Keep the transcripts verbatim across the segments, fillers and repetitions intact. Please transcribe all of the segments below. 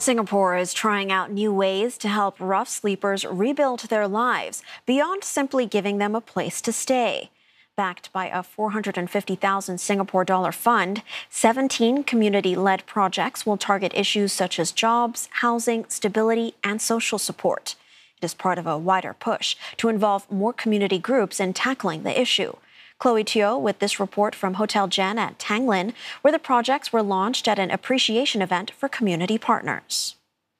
Singapore is trying out new ways to help rough sleepers rebuild their lives beyond simply giving them a place to stay. Backed by a four hundred fifty thousand Singapore dollar fund, seventeen community-led projects will target issues such as jobs, housing, stability, and social support. It is part of a wider push to involve more community groups in tackling the issue. Chloe Teo with this report from Hotel Jen at Tanglin, where the projects were launched at an appreciation event for community partners.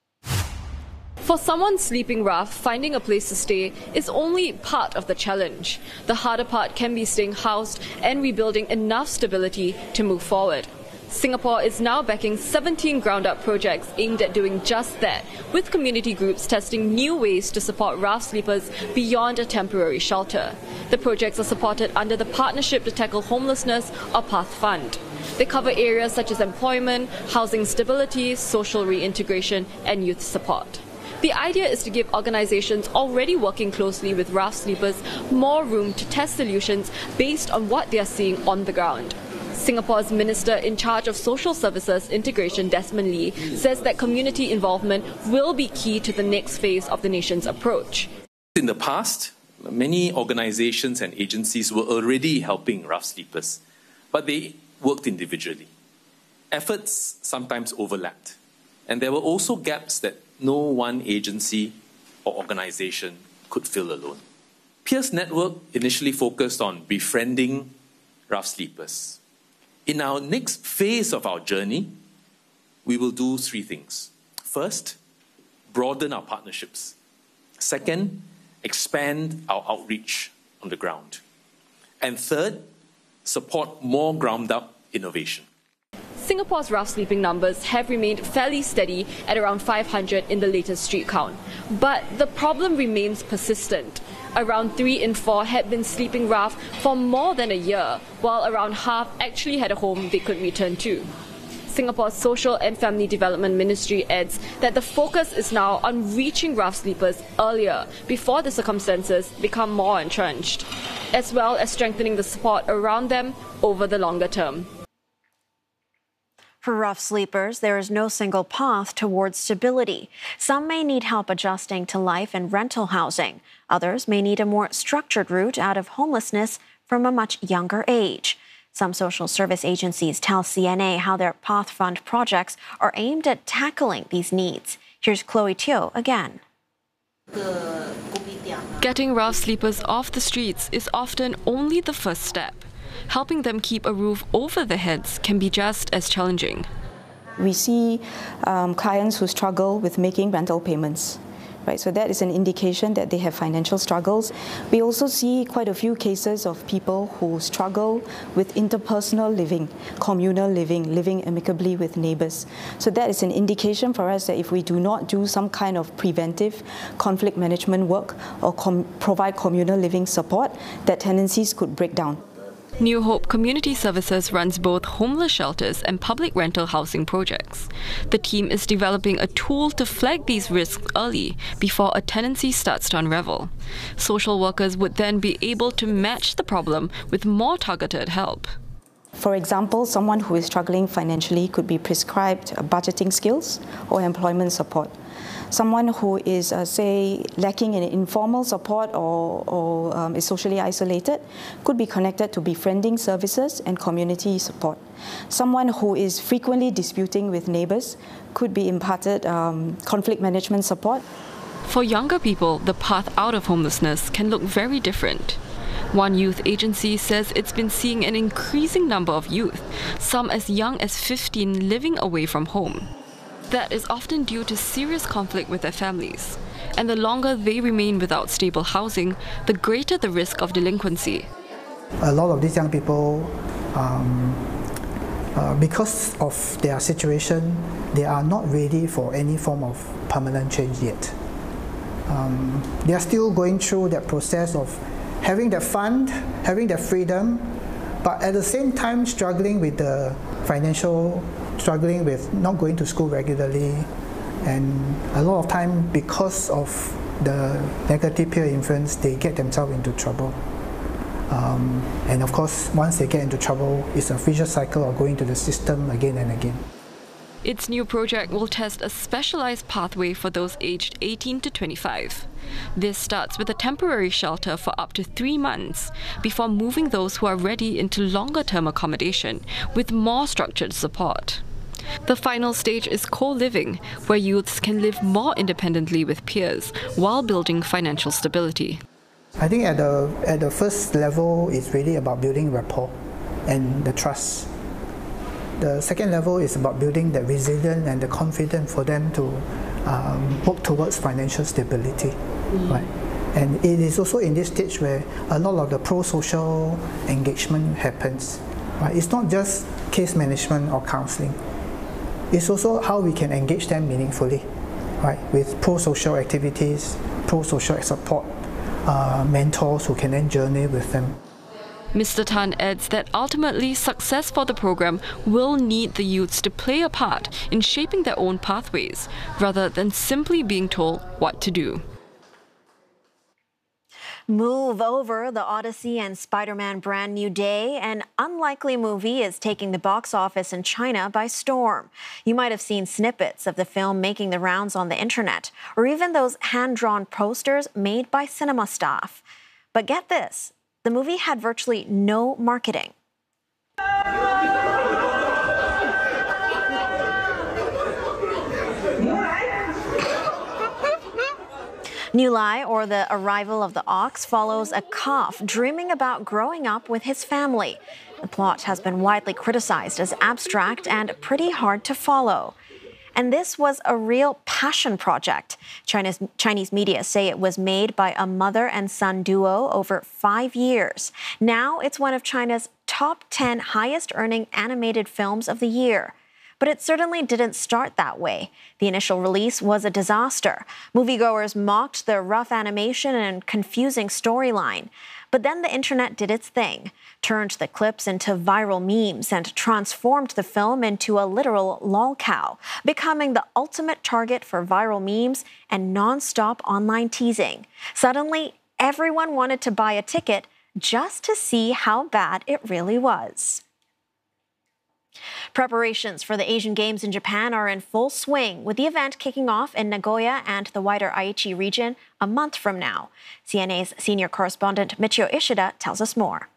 For someone sleeping rough, finding a place to stay is only part of the challenge. The harder part can be staying housed and rebuilding enough stability to move forward. Singapore is now backing seventeen ground-up projects aimed at doing just that, with community groups testing new ways to support rough sleepers beyond a temporary shelter. The projects are supported under the Partnership to Tackle Homelessness or PATH Fund. They cover areas such as employment, housing stability, social reintegration, and youth support. The idea is to give organizations already working closely with rough sleepers more room to test solutions based on what they are seeing on the ground. Singapore's Minister in charge of Social Services Integration, Desmond Lee, says that community involvement will be key to the next phase of the nation's approach. In the past, many organizations and agencies were already helping rough sleepers, but they worked individually. Efforts sometimes overlapped, and there were also gaps that no one agency or organization could fill alone. Peers Network initially focused on befriending rough sleepers. In our next phase of our journey, we will do three things. First, broaden our partnerships. Second, expand our outreach on the ground. And third, support more ground-up innovation. Singapore's rough sleeping numbers have remained fairly steady at around five hundred in the latest street count. But the problem remains persistent. Around three in four had been sleeping rough for more than a year, while around half actually had a home they could return to. Singapore's Social and Family Development Ministry adds that the focus is now on reaching rough sleepers earlier, before the circumstances become more entrenched, as well as strengthening the support around them over the longer term. For rough sleepers, there is no single path towards stability. Some may need help adjusting to life in rental housing. Others may need a more structured route out of homelessness from a much younger age. Some social service agencies tell C N A how their PATH Fund projects are aimed at tackling these needs. Here's Chloe Teo again. Getting rough sleepers off the streets is often only the first step. Helping them keep a roof over their heads can be just as challenging. We see um, clients who struggle with making rental payments. Right, so that is an indication that they have financial struggles. We also see quite a few cases of people who struggle with interpersonal living, communal living, living amicably with neighbours. So that is an indication for us that if we do not do some kind of preventive conflict management work or com provide communal living support, that tendencies could break down. New Hope Community Services runs both homeless shelters and public rental housing projects. The team is developing a tool to flag these risks early before a tenancy starts to unravel. Social workers would then be able to match the problem with more targeted help. For example, someone who is struggling financially could be prescribed budgeting skills or employment support. Someone who is, uh, say, lacking in informal support or, or um, is socially isolated could be connected to befriending services and community support. Someone who is frequently disputing with neighbours could be imparted um, conflict management support. For younger people, the path out of homelessness can look very different. One youth agency says it's been seeing an increasing number of youth, some as young as fifteen, living away from home. That is often due to serious conflict with their families. And the longer they remain without stable housing, the greater the risk of delinquency. A lot of these young people, um, uh, because of their situation, they are not ready for any form of permanent change yet. Um, they are still going through that process of having their fund, having their freedom, but at the same time struggling with the financial, struggling with not going to school regularly, and a lot of time because of the negative peer influence, they get themselves into trouble. Um, and of course, once they get into trouble, it's a vicious cycle of going to the system again and again. Its new project will test a specialized pathway for those aged eighteen to twenty-five. This starts with a temporary shelter for up to three months before moving those who are ready into longer-term accommodation with more structured support. The final stage is co-living, where youths can live more independently with peers while building financial stability. I think at the, at the first level, it's really about building rapport and the trust. The second level is about building the resilience and the confidence for them to um, work towards financial stability. Mm. Right? And it is also in this stage where a lot of the pro-social engagement happens. Right? It's not just case management or counseling. It's also how we can engage them meaningfully, right? With pro-social activities, pro-social support, uh, mentors who can then journey with them. Mister Tan adds that ultimately success for the program will need the youths to play a part in shaping their own pathways, rather than simply being told what to do. Move over, the Odyssey and Spider-Man Brand New Day. An unlikely movie is taking the box office in China by storm. You might have seen snippets of the film making the rounds on the internet, or even those hand-drawn posters made by cinema staff. But get this, the movie had virtually no marketing. New Lai, or The Arrival of the Ox, follows a calf dreaming about growing up with his family. The plot has been widely criticized as abstract and pretty hard to follow. And this was a real passion project. China's, Chinese media say it was made by a mother and son duo over five years. Now it's one of China's top ten highest earning animated films of the year. But it certainly didn't start that way. The initial release was a disaster. Moviegoers mocked the rough animation and confusing storyline. But then the internet did its thing, turned the clips into viral memes and transformed the film into a literal lolcow, becoming the ultimate target for viral memes and non-stop online teasing. Suddenly, everyone wanted to buy a ticket just to see how bad it really was. Preparations for the Asian Games in Japan are in full swing, with the event kicking off in Nagoya and the wider Aichi region a month from now. C N A's senior correspondent Michio Ishida tells us more.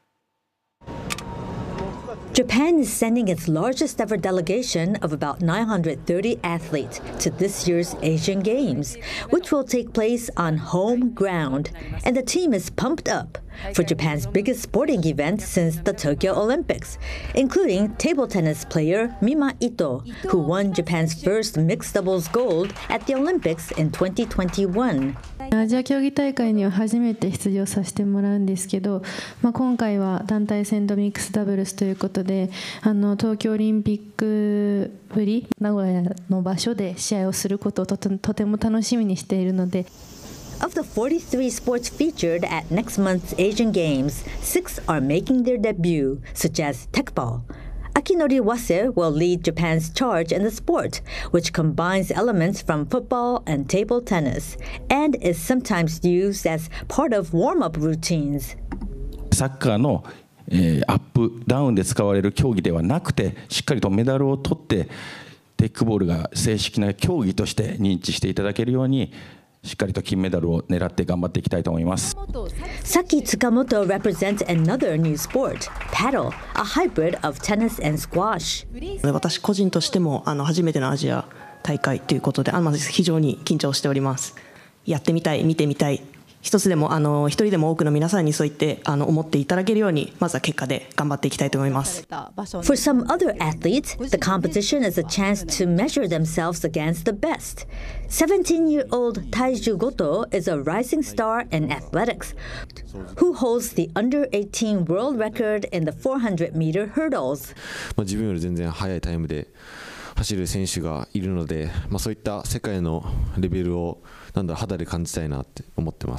Japan is sending its largest ever delegation of about nine hundred thirty athletes to this year's Asian Games, which will take place on home ground. And the team is pumped up for Japan's biggest sporting event since the Tokyo Olympics, including table tennis player Mima Ito, who won Japan's first mixed doubles gold at the Olympics in twenty twenty-one. アジア競技大会には初めて出場させてもらうんですけど、まあ、今回は団体戦とミックスダブルスということで、あの東京オリンピックぶり名古屋の場所で試合をすることをとて、とても楽しみにしているので。 Of the forty-three sports featured at next month's Asian Games, six are making their debut, such as teqball. Akinori Wase will lead Japan's charge in the sport, which combines elements from football and table tennis, and is sometimes used as part of warm-up routines. サッカーの、えー、アップダウンで使われる競技ではなくて、しっかりとメダルを取ってテックボールが正式な競技として認知していただけるように、しっかりと金メダルを狙って頑張っていきたいと思います。 Saki Tsukamoto represents another new sport, paddle, a hybrid of tennis and squash. 私個人としてもあの初めてのアジア大会ということで、あの非常に緊張しております。やってみたい、見てみたい。一つでもあの一人でも多くの皆さんにそう言ってあの思っていただけるように、まずは結果で頑張っていきたいと思います。 For some other athletes, the competition is a chance to measure themselves against the best. seventeen-year-old Taiju Goto is a rising star in athletics, who holds the under eighteen world record in the four hundred meter hurdles. 自分より全然速いタイムで走る選手がいるので、まあそういった世界のレベルをなんだ肌で感じたいなって思ってます。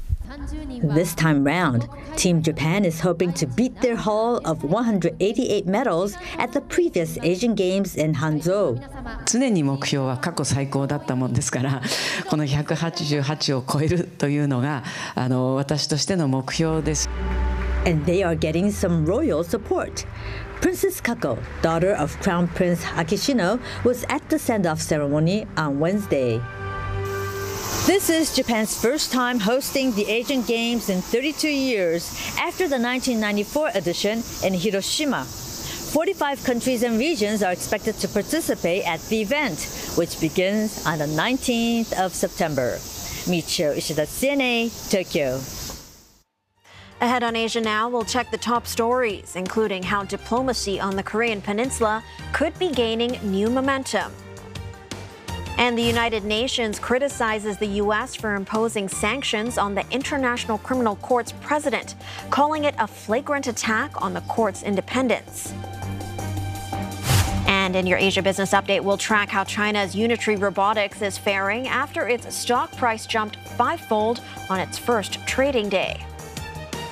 This time round, Team Japan is hoping to beat their haul of one hundred eighty-eight medals at the previous Asian Games in Hangzhou. 常に目標は過去最高だったもんですから、このひゃくはちじゅうはちを超えるというのがあの私としての目標です。 and they are getting some royal support. Princess Kako, daughter of Crown Prince Akishino, was at the send-off ceremony on Wednesday. This is Japan's first time hosting the Asian Games in thirty-two years after the nineteen ninety-four edition in Hiroshima. forty-five countries and regions are expected to participate at the event, which begins on the nineteenth of September. Michio Ishida, C N A, Tokyo. Ahead on Asia Now, we'll check the top stories, including how diplomacy on the Korean Peninsula could be gaining new momentum. And the United Nations criticizes the U S for imposing sanctions on the International Criminal Court's president, calling it a flagrant attack on the court's independence. And in your Asia Business Update, we'll track how China's Unitree Robotics is faring after its stock price jumped fivefold on its first trading day.